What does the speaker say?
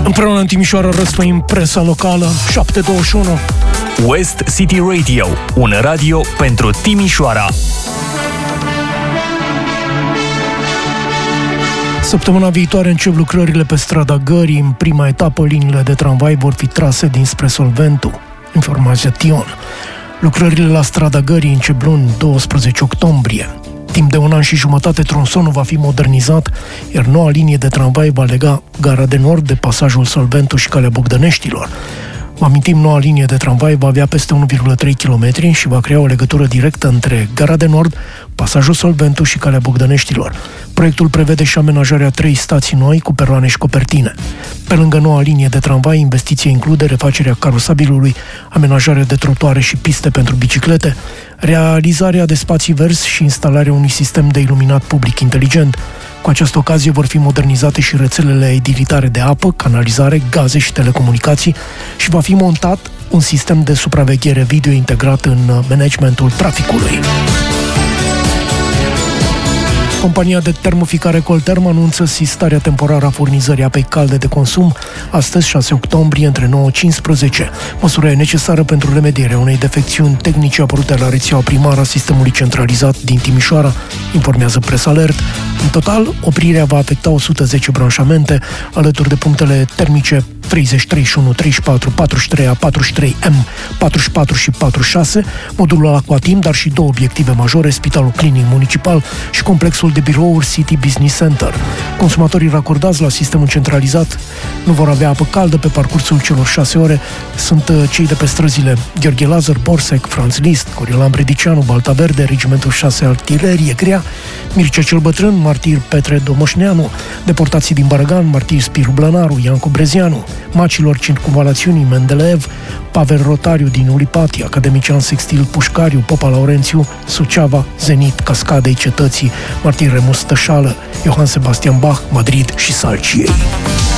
Împreună în Timișoara răsfăim presa locală. 721 West City Radio, un radio pentru Timișoara. Săptămâna viitoare încep lucrările pe strada Gării. În prima etapă, liniile de tramvai vor fi trase dinspre Solventu. Informația Tion. Lucrările la strada Gării încep luni, 12 octombrie. Timp de 1 an și jumătate, tronsonul va fi modernizat, iar noua linie de tramvai va lega Gara de Nord de pasajul Solventu și Calea Bogdăneștilor. Vă amintim, noua linie de tramvai va avea peste 1,3 km și va crea o legătură directă între Gara de Nord, pasajul Solventu și Calea Bogdăneștilor. Proiectul prevede și amenajarea 3 stații noi cu peroane și copertine. Pe lângă noua linie de tramvai, investiția include refacerea carosabilului, amenajarea de trotuare și piste pentru biciclete, realizarea de spații verzi și instalarea unui sistem de iluminat public inteligent. Cu această ocazie vor fi modernizate și rețelele edilitare de apă, canalizare, gaze și telecomunicații și va fi montat un sistem de supraveghere video integrat în managementul traficului. Compania de termoficare Colterm anunță sistarea temporară a furnizării apei calde de consum astăzi, 6 octombrie, între 9-15. Măsura e necesară pentru remedierea unei defecțiuni tehnice apărute la rețeaua primară a sistemului centralizat din Timișoara, informează Presa Alert. În total, oprirea va afecta 110 branșamente, alături de punctele termice 30, 31, 34, 43A, 43M, 44 și 46, modulul Aquatim, dar și 2 obiective majore, Spitalul Clinic Municipal și complexul de birouri City Business Center. Consumatorii racordați la sistemul centralizat nu vor avea apă caldă pe parcursul celor 6 ore. Sunt cei de pe străzile Gheorghe Lazar, Borsec, Franz Liszt, Coriolan Bredicianu, Balta Verde, Regimentul 6 Artilerie Grea, Mircea cel Bătrân, Martir Petre Domoșneanu, deportații din Baragan, Martir Spiru Blănaru, Iancu Brezianu, macilor circumvalațiunii Mendeleev, Pavel Rotariu din Ulipatia, academician Sextil Pușcariu, Popa Laurențiu, Suceava, Zenit, Cascadei Cetății, Martir Remus Tășală, Johann Sebastian Bach, Madrid și Salciei.